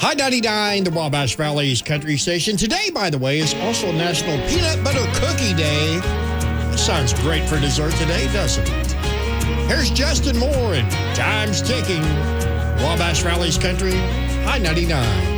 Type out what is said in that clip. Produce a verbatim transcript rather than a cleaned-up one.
High ninety-nine, the Wabash Valley's country station. Today, by the way, is also National Peanut Butter Cookie Day. That sounds great for dessert today, doesn't it? Here's Justin Moore and Time's Ticking. Wabash Valley's country, High ninety-nine.